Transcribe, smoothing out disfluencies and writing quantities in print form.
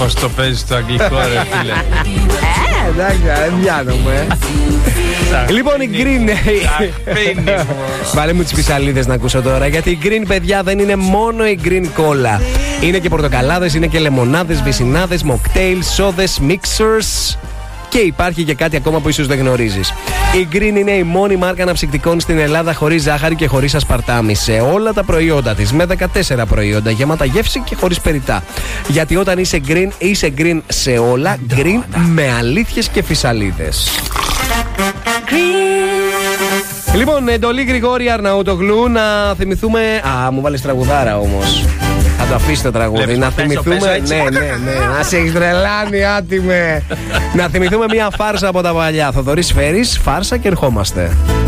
Πώς το παίζεις το αγγλικό, ρε φίλε. Εντάξει, δεν πιάνομαι. Λοιπόν, η Green. Βάλε μου τις φυσαλίδες να ακούσω τώρα. Γιατί η Green, παιδιά, δεν είναι μόνο η Green κόλλα. Είναι και πορτοκαλάδες, είναι και λεμονάδες, βυσινάδες, mocktails, σόδες, mixers. Και υπάρχει και κάτι ακόμα που ίσως δεν γνωρίζεις. Η Green είναι η μόνη μάρκα αναψυκτικών στην Ελλάδα χωρίς ζάχαρη και χωρίς ασπαρτάμι σε όλα τα προϊόντα της. Με 14 προϊόντα γεμάτα γεύση και χωρίς περιτά. Γιατί όταν είσαι Green, είσαι Green σε όλα. Green με αλήθειες και φυσαλίδες. Λοιπόν, εντολή Γρηγόρη Αρναούτογλου, να θυμηθούμε. Α, μου βάλεις τραγουδάρα όμως. Θα το αφήσει το τραγούδι. Να θυμηθούμε. Ναι. Να σε έχεις τρελάνει, άτιμε. Να θυμηθούμε μια φάρσα από τα παλιά. Θοδωρής Φέρης, φάρσα και ερχόμαστε.